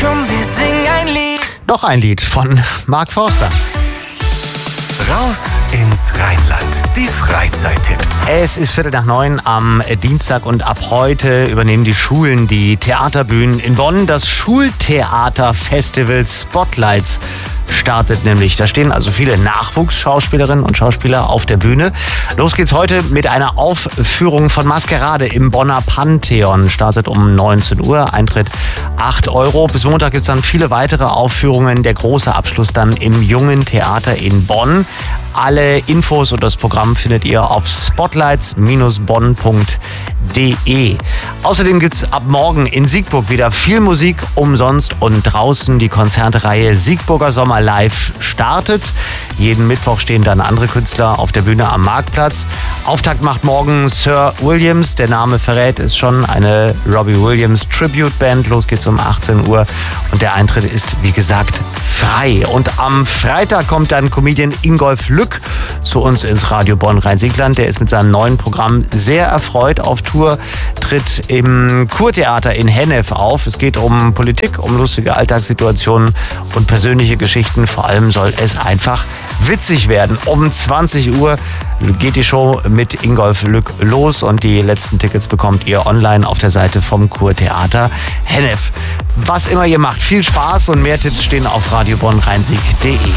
Komm, wir singen ein Lied. Noch ein Lied von Mark Forster. Raus ins Rheinland. Die Freizeittipps. Es ist 8:45 am Dienstag und ab heute übernehmen die Schulen die Theaterbühnen in Bonn. Das Schultheaterfestival Spotlights startet nämlich. Da stehen also viele Nachwuchsschauspielerinnen und Schauspieler auf der Bühne. Los geht's heute mit einer Aufführung von Maskerade im Bonner Pantheon. Startet um 19 Uhr, Eintritt 8 €. Bis Montag gibt's dann viele weitere Aufführungen. Der große Abschluss dann im Jungen Theater in Bonn. Alle Infos und das Programm findet ihr auf spotlights-bonn.de. Außerdem gibt's ab morgen in Siegburg wieder viel Musik umsonst und draußen. Die Konzertreihe Siegburger Sommer Live startet. Jeden Mittwoch stehen dann andere Künstler auf der Bühne am Marktplatz. Auftakt macht morgen Sir Williams. Der Name verrät, ist schon eine Robbie Williams Tribute Band. Los geht's um 18 Uhr und der Eintritt ist, wie gesagt, frei. Und am Freitag kommt dann Comedian Ingolf Lück zu uns ins Radio Bonn-Rhein-Sieg-Land. Der ist mit seinem neuen Programm sehr erfreut auf Tour, tritt im Kurtheater in Hennef auf. Es geht um Politik, um lustige Alltagssituationen und persönliche Geschichten. Vor allem soll es einfach witzig werden. Um 20 Uhr geht die Show mit Ingolf Lück los und die letzten Tickets bekommt ihr online auf der Seite vom Kurtheater Hennef. Was immer ihr macht, viel Spaß und mehr Tipps stehen auf radiobonn-rhein-sieg.de.